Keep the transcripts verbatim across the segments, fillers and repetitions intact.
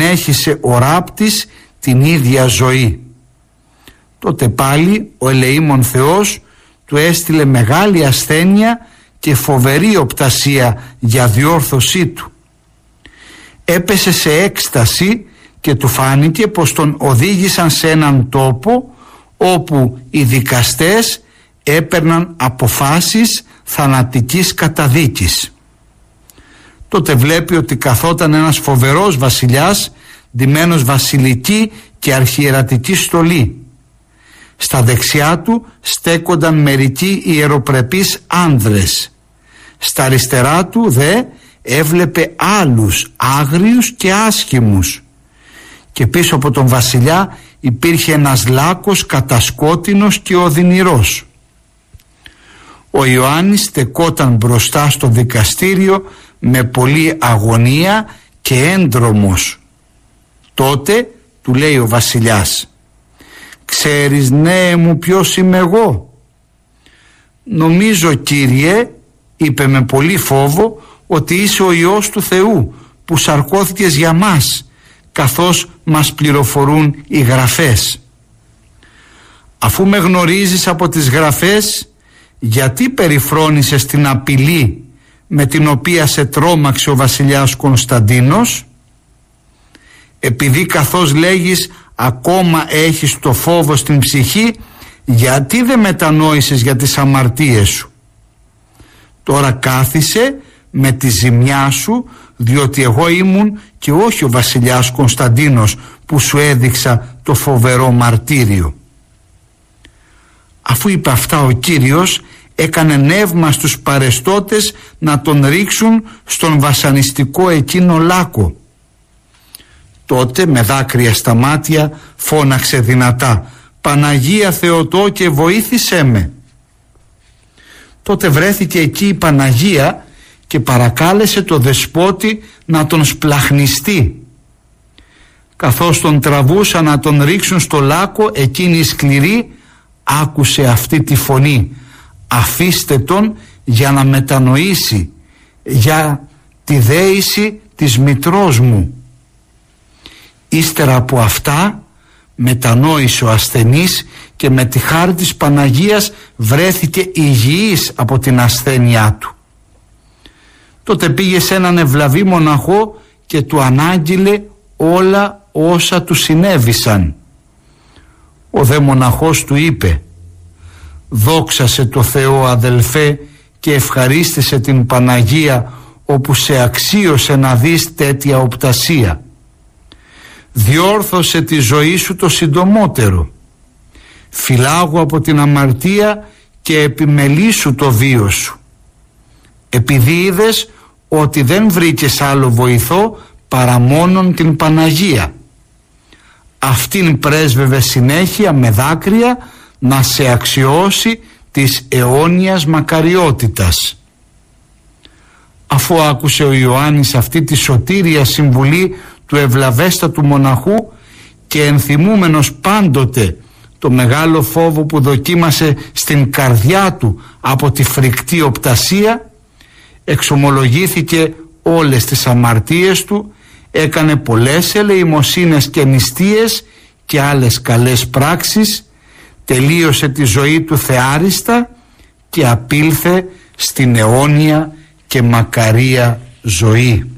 συνέχισε ο ράπτης την ίδια ζωή. Τότε πάλι ο ελεήμων Θεός του έστειλε μεγάλη ασθένεια και φοβερή οπτασία για διόρθωσή του. Έπεσε σε έκσταση και του φάνηκε πως τον οδήγησαν σε έναν τόπο όπου οι δικαστές έπαιρναν αποφάσεις θανατικής καταδίκης. Τότε βλέπει ότι καθόταν ένας φοβερός βασιλιάς ντυμένος βασιλική και αρχιερατική στολή. Στα δεξιά του στέκονταν μερικοί ιεροπρεπείς άνδρες. Στα αριστερά του δε έβλεπε άλλους άγριους και άσχημους. Και πίσω από τον βασιλιά υπήρχε ένας λάκκος κατασκότεινος και οδυνηρός. Ο Ιωάννης στεκόταν μπροστά στο δικαστήριο με πολλή αγωνία και έντρομος. Τότε του λέει ο βασιλιάς: «Ξέρεις, νέε μου, ποιος είμαι εγώ?» «Νομίζω, Κύριε», είπε με πολύ φόβο, «ότι είσαι ο Υιός του Θεού που σαρκώθηκες για μας, καθώς μας πληροφορούν οι γραφές». «Αφού με γνωρίζεις από τις γραφές, γιατί περιφρόνησες την απειλή με την οποία σε τρόμαξε ο βασιλιάς Κωνσταντίνος?» «Επειδή καθώς λέγεις ακόμα έχεις το φόβο στην ψυχή, γιατί δεν μετανόησες για τις αμαρτίες σου? Τώρα κάθισε με τη ζημιά σου, διότι εγώ ήμουν και όχι ο βασιλιάς Κωνσταντίνος που σου έδειξα το φοβερό μαρτύριο». Αφού είπε αυτά, ο Κύριος έκανε νεύμα στους παρεστώτες να τον ρίξουν στον βασανιστικό εκείνο λάκκο. Τότε με δάκρυα στα μάτια φώναξε δυνατά: «Παναγία Θεοτό, και βοήθησέ με». Τότε βρέθηκε εκεί η Παναγία και παρακάλεσε το δεσπότη να τον σπλαχνιστεί. Καθώς τον τραβούσαν να τον ρίξουν στο λάκκο, εκείνη η σκληρή άκουσε αυτή τη φωνή: «Αφήστε τον για να μετανοήσει για τη δέηση της μητρός μου». Ύστερα από αυτά μετανόησε ο ασθενής και με τη χάρη της Παναγίας βρέθηκε υγιής από την ασθένειά του. Τότε πήγε σε έναν ευλαβή μοναχό και του ανάγγειλε όλα όσα του συνέβησαν. Ο δε μοναχός του είπε: «Δόξασε το Θεό, αδελφέ, και ευχαρίστησε την Παναγία όπου σε αξίωσε να δεις τέτοια οπτασία. Διόρθωσε τη ζωή σου το συντομότερο. Φυλάγου από την αμαρτία και επιμελήσου το βίο σου. Επειδή είδες ότι δεν βρήκες άλλο βοηθό παρά μόνον την Παναγία. Αυτήν πρέσβευε συνέχεια με δάκρυα να σε αξιώσει της αιώνιας μακαριότητας». Αφού άκουσε ο Ιωάννης αυτή τη σωτήρια συμβουλή του ευλαβέστατου μοναχού και ενθυμούμενος πάντοτε το μεγάλο φόβο που δοκίμασε στην καρδιά του από τη φρικτή οπτασία, εξομολογήθηκε όλες τις αμαρτίες του, έκανε πολλές ελεημοσύνες και νηστείες και άλλες καλές πράξεις, τελείωσε τη ζωή του θεάριστα και απήλθε στην αιώνια και μακαρία ζωή.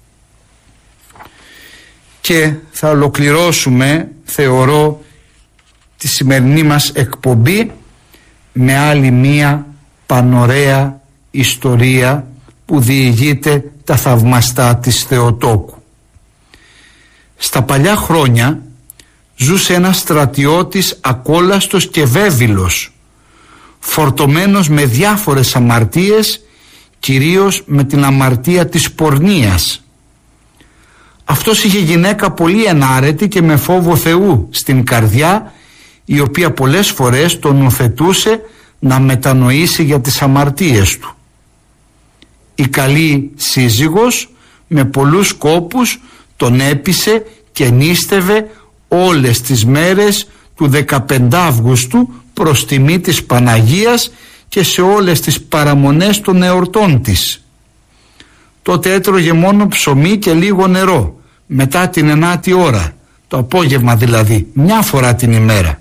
Και θα ολοκληρώσουμε, θεωρώ, τη σημερινή μας εκπομπή με άλλη μία πανωραία ιστορία που διηγείται τα θαυμαστά της Θεοτόκου. Στα παλιά χρόνια ζούσε ένας στρατιώτης ακόλαστος και βέβυλος, φορτωμένος με διάφορες αμαρτίες, κυρίως με την αμαρτία της πορνείας. Αυτός είχε γυναίκα πολύ ενάρετη και με φόβο Θεού στην καρδιά, η οποία πολλές φορές τον ουθετούσε να μετανοήσει για τις αμαρτίες του. Η καλή σύζυγος με πολλούς κόπους τον έπεισε και νήστευε όλες τις μέρες του δεκαπέντε Αυγούστου προς τιμή της Παναγίας και σε όλες τις παραμονές των εορτών της. Τότε έτρωγε μόνο ψωμί και λίγο νερό, μετά την ενάτη ώρα, το απόγευμα δηλαδή, μια φορά την ημέρα.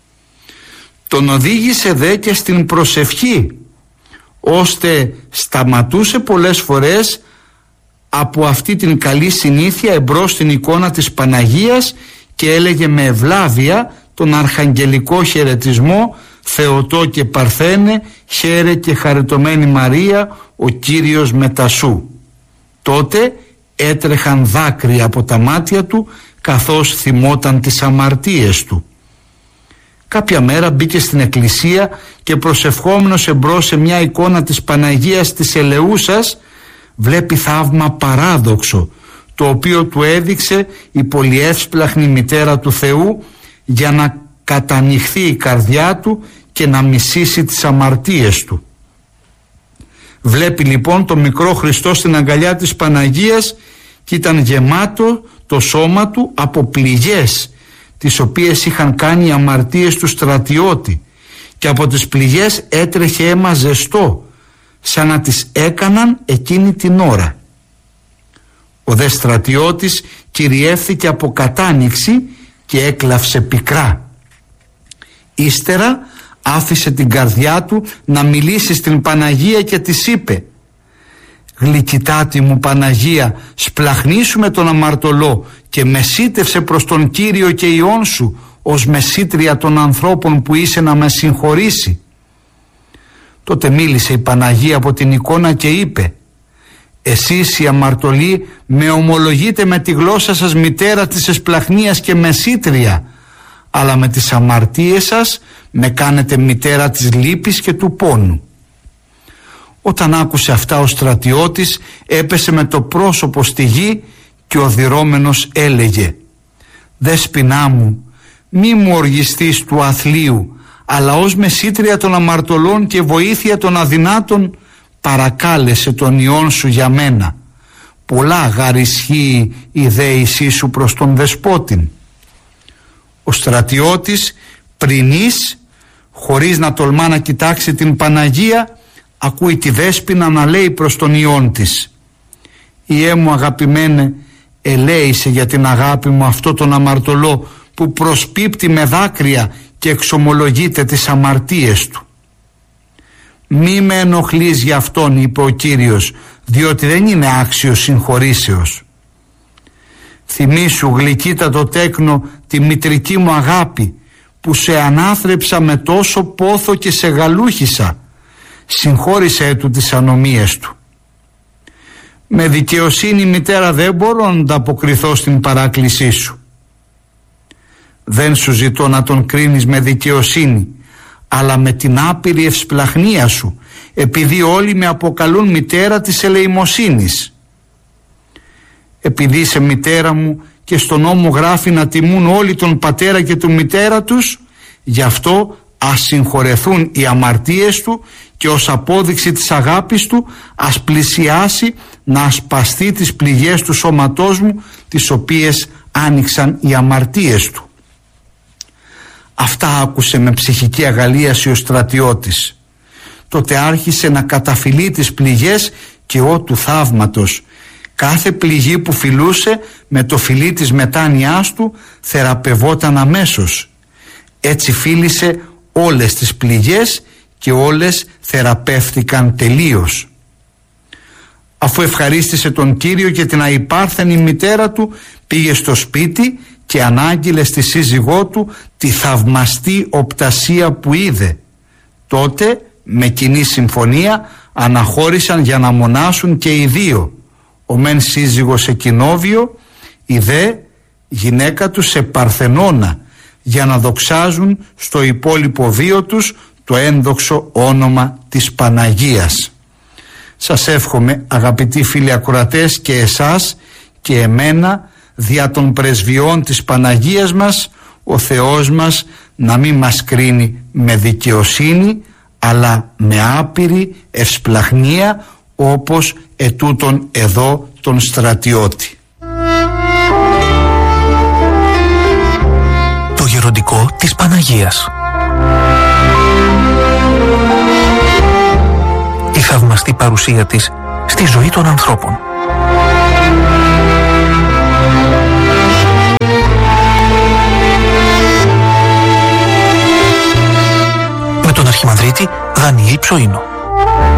Τον οδήγησε δε και στην προσευχή, ώστε σταματούσε πολλές φορές από αυτή την καλή συνήθεια εμπρός στην εικόνα της Παναγίας και έλεγε με ευλάβεια τον αρχαγγελικό χαιρετισμό «Θεοτό και Παρθένε, χαίρε και χαριτωμένη Μαρία, ο Κύριος μετά σου». Τότε έτρεχαν δάκρυα από τα μάτια του καθώς θυμόταν τις αμαρτίες του. Κάποια μέρα μπήκε στην εκκλησία και προσευχόμενος εμπρός σε μια εικόνα της Παναγίας της Ελεούσας βλέπει θαύμα παράδοξο, το οποίο του έδειξε η πολυεύσπλαχνη μητέρα του Θεού για να κατανοιχθεί η καρδιά του και να μισήσει τις αμαρτίες του. Βλέπει λοιπόν το μικρό Χριστό στην αγκαλιά της Παναγίας και ήταν γεμάτο το σώμα του από πληγές, τις οποίες είχαν κάνει οι αμαρτίες του στρατιώτη, και από τις πληγές έτρεχε αίμα ζεστό, σαν να τις έκαναν εκείνη την ώρα. Ο δε στρατιώτης κυριεύθηκε από κατάνοιξη και έκλαυσε πικρά. Ύστερα άφησε την καρδιά του να μιλήσει στην Παναγία και της είπε «Γλυκητάτη μου Παναγία, σπλαχνίσουμε τον αμαρτωλό και μεσίτευσε προς τον Κύριο και Υιόν σου ως μεσίτρια των ανθρώπων που είσαι να με συγχωρήσει». Τότε μίλησε η Παναγία από την εικόνα και είπε «Εσείς οι αμαρτωλοί με ομολογείτε με τη γλώσσα σας μητέρα της εσπλαχνίας και μεσίτρια, αλλά με τις αμαρτίες σας με κάνετε μητέρα της λύπης και του πόνου». Όταν άκουσε αυτά ο στρατιώτης έπεσε με το πρόσωπο στη γη και ο οδυρώμενος έλεγε «Δέσποινά μου, μη μου οργιστείς του αθλίου, αλλά ως μεσίτρια των αμαρτωλών και βοήθεια των αδυνάτων παρακάλεσε τον Υιόν σου για μένα. Πολλά γαρισχύει η δέησή σου προς τον δεσπότην». Ο στρατιώτης πρινής, χωρίς να τολμά να κοιτάξει την Παναγία, ακούει τη Δέσποινα να λέει προς τον Υιόν της «Υιέ μου αγαπημένε, ελέησε για την αγάπη μου αυτό τον αμαρτωλό που προσπίπτει με δάκρυα και εξομολογείται τις αμαρτίες του». «Μη με ενοχλείς για αυτόν», είπε ο Κύριος, «διότι δεν είναι άξιος συγχωρήσεως». «Θυμήσου γλυκύτατο τέκνο τη μητρική μου αγάπη που σε ανάθρεψα με τόσο πόθο και σε γαλούχησα. Συγχώρησέ του τις ανομίες του». «Με δικαιοσύνη μητέρα δεν μπορώ να ανταποκριθώ στην παράκλησή σου». «Δεν σου ζητώ να τον κρίνεις με δικαιοσύνη, αλλά με την άπειρη ευσπλαχνία σου, επειδή όλοι με αποκαλούν μητέρα της ελεημοσύνης. Επειδή είσαι μητέρα μου και στον νόμο γράφει να τιμούν όλοι τον πατέρα και του μητέρα τους, γι' αυτό ας συγχωρεθούν οι αμαρτίες του και ως απόδειξη της αγάπης του ας πλησιάσει να ασπαστεί τις πληγές του σώματός μου, τις οποίες άνοιξαν οι αμαρτίες του». Αυτά άκουσε με ψυχική αγαλίαση ο στρατιώτης. Τότε άρχισε να καταφυλεί τις πληγές και ό του θαύματος. Κάθε πληγή που φιλούσε με το φιλί της μετάνοιάς του θεραπευόταν αμέσως. Έτσι φίλησε όλες τις πληγές και όλες θεραπεύτηκαν τελείως. Αφού ευχαρίστησε τον Κύριο και την αϊπάρθενη μητέρα του, πήγε στο σπίτι και ανάγγειλε στη σύζυγό του τη θαυμαστή οπτασία που είδε. Τότε με κοινή συμφωνία αναχώρησαν για να μονάσουν και οι δύο, ο μεν σύζυγος σε κοινόβιο, η δε γυναίκα του σε παρθενώνα, για να δοξάζουν στο υπόλοιπο βίο τους το ένδοξο όνομα της Παναγίας. Σας εύχομαι, αγαπητοί φίλοι ακροατές, και εσάς και εμένα, δια των πρεσβειών της Παναγίας μας, ο Θεός μας να μην μας κρίνει με δικαιοσύνη, αλλά με άπειρη ευσπλαχνία, όπως ετούτον εδώ τον στρατιώτη. Το γεροντικό της Παναγίας. Η θαυμαστή παρουσία της στη ζωή των ανθρώπων. Αρχιμανδρίτη Δανιήλ Ψωίνο.